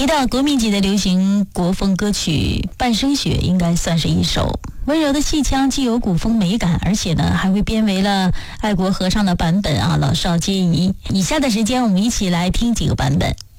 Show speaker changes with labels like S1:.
S1: 提到国民级的流行国风歌曲《半生雪》，应该算是一首温柔的戏腔，既有古风美感，而且呢还会编为了爱国合唱的版本啊，老少皆宜。以下的时间我们一起来听几个版本。